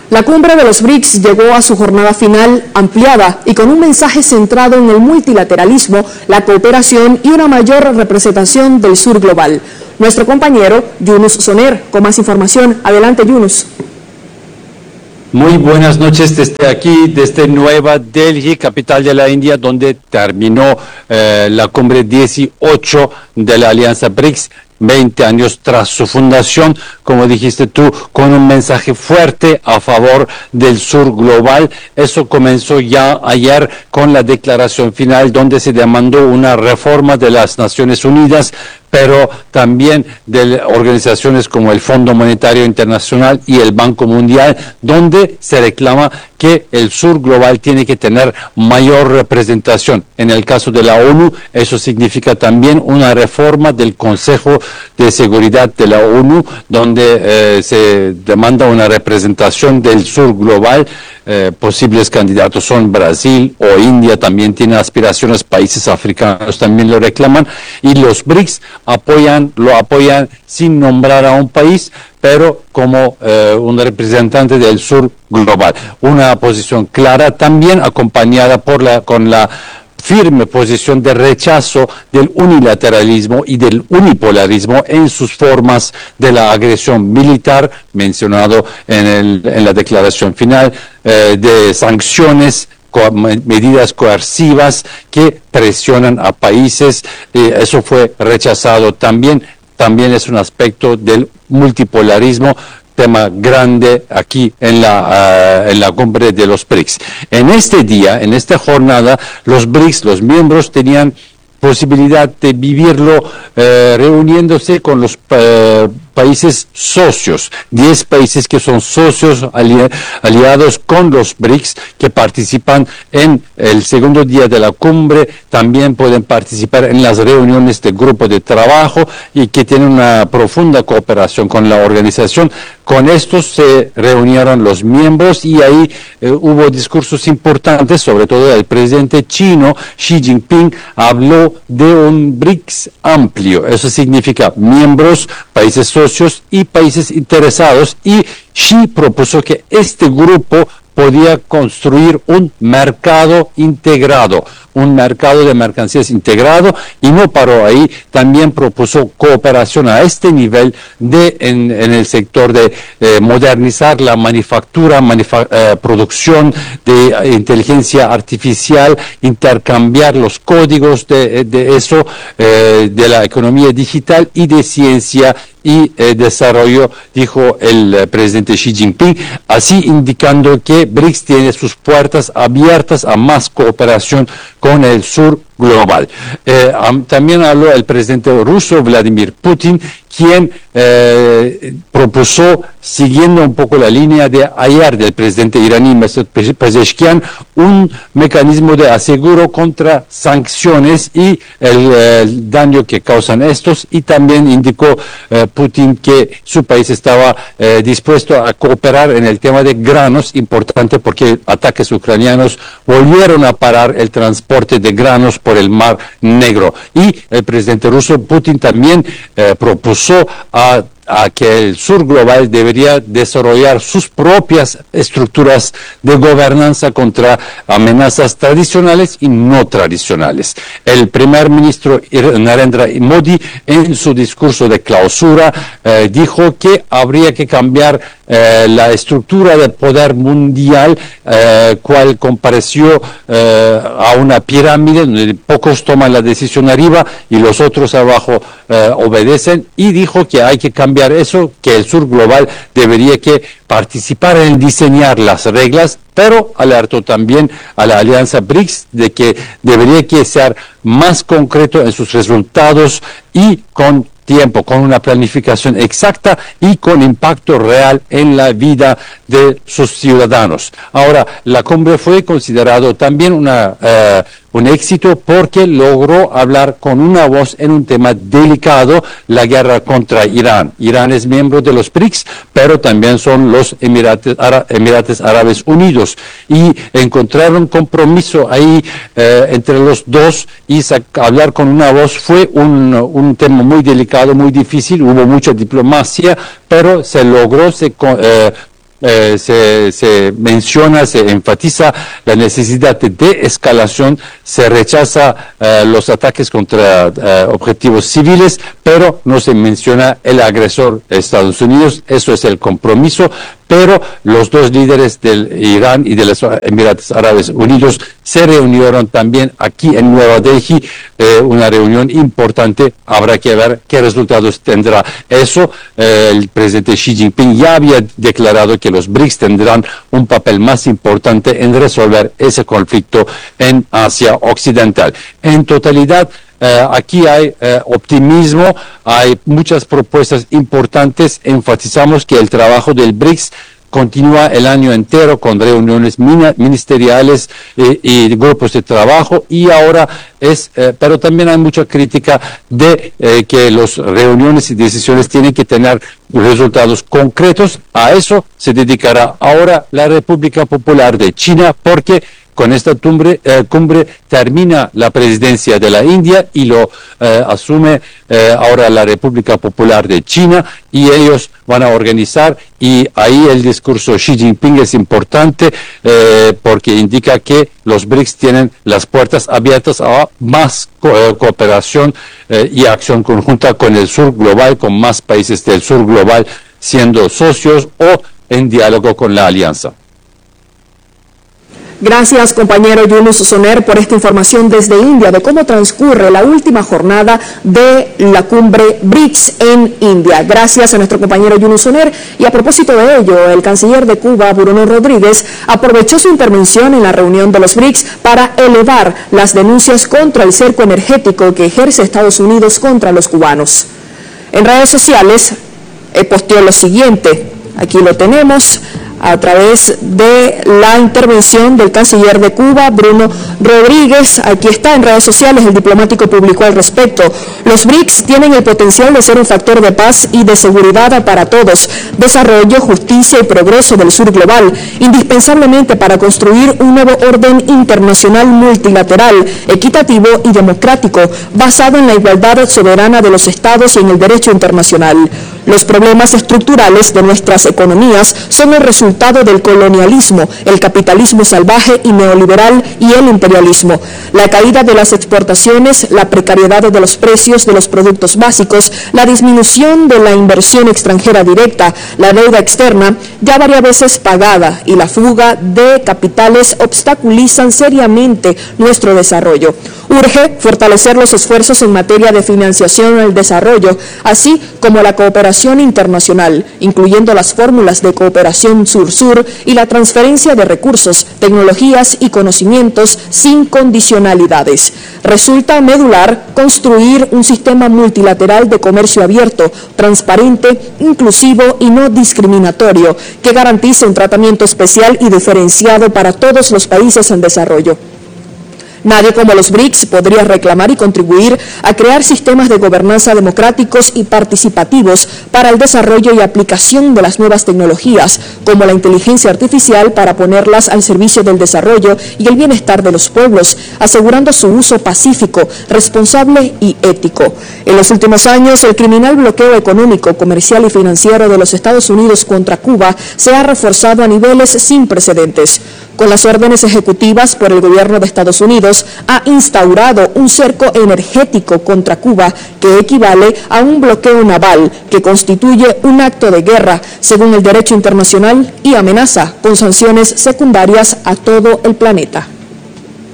La cumbre de los BRICS llegó a su jornada final ampliada y con un mensaje centrado en el multilateralismo, la cooperación y una mayor representación del sur global. Nuestro compañero Yunus Soner con más información. Adelante, Yunus. Muy buenas noches desde aquí, desde Nueva Delhi, capital de la India, donde terminó la cumbre 18 de la Alianza BRICS. 20 años tras su fundación, como dijiste tú, con un mensaje fuerte a favor del sur global. Eso comenzó ya ayer con la declaración final donde se demandó una reforma de las Naciones Unidas, pero también de organizaciones como el Fondo Monetario Internacional y el Banco Mundial, donde se reclama que el sur global tiene que tener mayor representación. En el caso de la ONU, eso significa también una reforma del Consejo de Seguridad de la ONU, donde se demanda una representación del sur global. Posibles candidatos son Brasil o India, también tienen aspiraciones, países africanos también lo reclaman, y los BRICS lo apoyan sin nombrar a un país, pero como un representante del sur global. Una posición clara también acompañada con la firme posición de rechazo del unilateralismo y del unipolarismo en sus formas de la agresión militar, mencionado en la declaración final, de sanciones, medidas coercivas que presionan a países. Eso fue rechazado también. También es un aspecto del multipolarismo, tema grande aquí en la cumbre de los BRICS. En este día, en esta jornada, los BRICS, los miembros, tenían posibilidad de vivirlo reuniéndose con los países socios, 10 países que son socios aliados con los BRICS, que participan en el segundo día de la cumbre, también pueden participar en las reuniones de grupo de trabajo y que tienen una profunda cooperación con la organización. Con estos se reunieron los miembros y ahí hubo discursos importantes, sobre todo el presidente chino Xi Jinping habló de un BRICS amplio. Eso significa miembros, países socios y países interesados, y Xi propuso que este grupo podía construir un mercado integrado, un mercado de mercancías integrado, y no paró ahí, también propuso cooperación a este nivel en el sector de modernizar la manufactura, producción de inteligencia artificial, intercambiar los códigos de eso, de la economía digital y de ciencia y desarrollo, dijo el presidente Xi Jinping, así indicando que BRICS tiene sus puertas abiertas a más cooperación con el sur global. También habló el presidente ruso Vladimir Putin, quien propuso, siguiendo un poco la línea de ayer del presidente iraní Mesut Pezeshkian, un mecanismo de aseguro contra sanciones y el daño que causan estos, y también indicó Putin que su país estaba dispuesto a cooperar en el tema de granos, importante porque ataques ucranianos volvieron a parar el transporte de granos por el Mar Negro. Y el presidente ruso Putin también propuso a que el sur global debería desarrollar sus propias estructuras de gobernanza contra amenazas tradicionales y no tradicionales. El primer ministro Narendra Modi, en su discurso de clausura, dijo que habría que cambiar la estructura del poder mundial, cual compareció a una pirámide donde pocos toman la decisión arriba y los otros abajo obedecen, y dijo que hay que cambiar eso, que el sur global debería que participar en diseñar las reglas, pero alertó también a la alianza BRICS de que debería que ser más concreto en sus resultados y con tiempo, con una planificación exacta y con impacto real en la vida de sus ciudadanos. Ahora, la cumbre fue considerado también un éxito porque logró hablar con una voz en un tema delicado, la guerra contra Irán. Irán es miembro de los BRICS, pero también son los Emiratos Árabes Unidos, y encontrar un compromiso ahí entre los dos y hablar con una voz fue un tema muy delicado, muy difícil, hubo mucha diplomacia, pero se logró, se menciona, se enfatiza la necesidad de desescalación, se rechaza los ataques contra objetivos civiles, pero no se menciona el agresor Estados Unidos. Eso es el compromiso, pero los dos líderes del Irán y de los Emiratos Árabes Unidos se reunieron también aquí en Nueva Delhi, una reunión importante. Habrá que ver qué resultados tendrá eso. El presidente Xi Jinping ya había declarado que los BRICS tendrán un papel más importante en resolver ese conflicto en Asia Occidental. En totalidad, aquí hay optimismo, hay muchas propuestas importantes. Enfatizamos que el trabajo del BRICS continúa el año entero con reuniones ministeriales y grupos de trabajo, y ahora pero también hay mucha crítica de que las reuniones y decisiones tienen que tener resultados concretos. A eso se dedicará ahora la República Popular de China, porque con esta cumbre termina la presidencia de la India y lo asume ahora la República Popular de China, y ellos van a organizar, y ahí el discurso Xi Jinping es importante porque indica que los BRICS tienen las puertas abiertas a más cooperación y acción conjunta con el sur global, con más países del sur global siendo socios o en diálogo con la alianza. Gracias, compañero Yunus Soner, por esta información desde India de cómo transcurre la última jornada de la cumbre BRICS en India. Gracias a nuestro compañero Yunus Soner. Y a propósito de ello, el canciller de Cuba, Bruno Rodríguez, aprovechó su intervención en la reunión de los BRICS para elevar las denuncias contra el cerco energético que ejerce Estados Unidos contra los cubanos. En redes sociales posteó lo siguiente, aquí lo tenemos, a través de la intervención del canciller de Cuba, Bruno Rodríguez. Aquí está en redes sociales, el diplomático publicó al respecto: los BRICS tienen el potencial de ser un factor de paz y de seguridad para todos, desarrollo, justicia y progreso del sur global, indispensablemente para construir un nuevo orden internacional multilateral, equitativo y democrático, basado en la igualdad soberana de los estados y en el derecho internacional. Los problemas estructurales de nuestras economías son el resultado del colonialismo, el capitalismo salvaje y neoliberal y el imperialismo. La caída de las exportaciones, la precariedad de los precios de los productos básicos, la disminución de la inversión extranjera directa, la deuda externa, ya varias veces pagada, y la fuga de capitales obstaculizan seriamente nuestro desarrollo. Urge fortalecer los esfuerzos en materia de financiación al desarrollo, así como la cooperación internacional, incluyendo las fórmulas de cooperación sur-sur y la transferencia de recursos, tecnologías y conocimientos sin condicionalidades. Resulta medular construir un sistema multilateral de comercio abierto, transparente, inclusivo y no discriminatorio, que garantice un tratamiento especial y diferenciado para todos los países en desarrollo. Nadie como los BRICS podría reclamar y contribuir a crear sistemas de gobernanza democráticos y participativos para el desarrollo y aplicación de las nuevas tecnologías, como la inteligencia artificial, para ponerlas al servicio del desarrollo y el bienestar de los pueblos, asegurando su uso pacífico, responsable y ético. En los últimos años, el criminal bloqueo económico, comercial y financiero de los Estados Unidos contra Cuba se ha reforzado a niveles sin precedentes. Con las órdenes ejecutivas por el gobierno de Estados Unidos, ha instaurado un cerco energético contra Cuba que equivale a un bloqueo naval que constituye un acto de guerra según el derecho internacional y amenaza con sanciones secundarias a todo el planeta.